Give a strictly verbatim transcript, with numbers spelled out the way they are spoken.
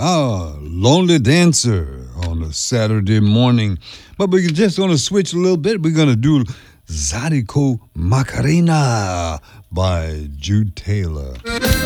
Ah, Lonely Dancer on a Saturday morning. But we're just going to switch a little bit. We're going to do Zydeco Macarena by Jude Taylor.